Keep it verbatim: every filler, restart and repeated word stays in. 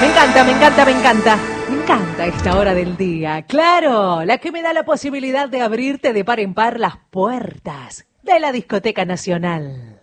Me encanta, me encanta, me encanta. Me encanta esta hora del día. Claro, la que me da la posibilidad de abrirte de par en par las puertas de la Discoteca Nacional.